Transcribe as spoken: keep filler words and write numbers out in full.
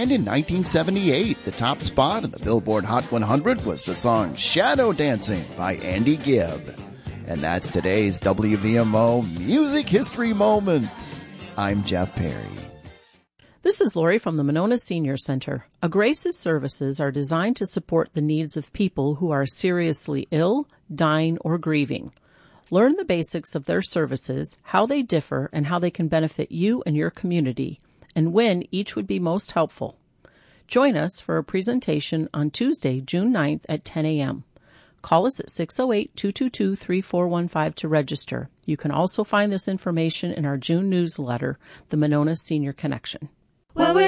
And in nineteen seventy-eight, the top spot in the Billboard Hot one hundred was the song Shadow Dancing by Andy Gibb. And that's today's W V M O Music History Moment. I'm Jeff Perry. This is Lori from the Monona Senior Center. Agrace's services are designed to support the needs of people who are seriously ill, dying, or grieving. Learn the basics of their services, how they differ, and how they can benefit you and your community, and when each would be most helpful. Join us for a presentation on Tuesday, June ninth at ten a.m. Call us at six oh eight, two two two, three four one five to register. You can also find this information in our June newsletter, the Monona Senior Connection. Well,